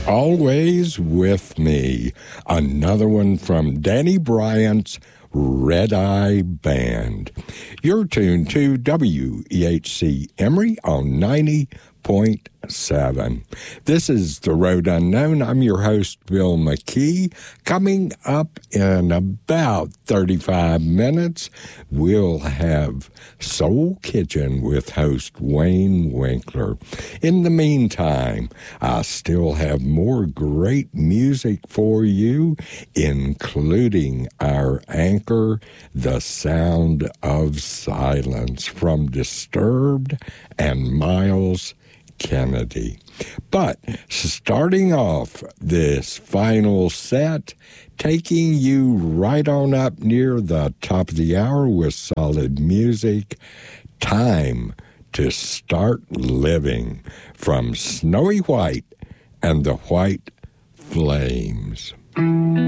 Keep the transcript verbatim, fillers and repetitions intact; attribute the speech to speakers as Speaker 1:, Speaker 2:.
Speaker 1: Always With Me, another one from Danny Bryant's Red Eye Band. You're tuned to W E H C Emory on ninety point seven. This is The Road Unknown. I'm your host, Bill McKee. Coming up in about thirty-five minutes, we'll have Soul Kitchen with host Wayne Winkler. In the meantime, I still have more great music for you, including our anchor, The Sound of Silence, from Disturbed and Miles Kennedy. But starting off this final set, taking you right on up near the top of the hour with solid music, Time to Start Living from Snowy White and the White Flames.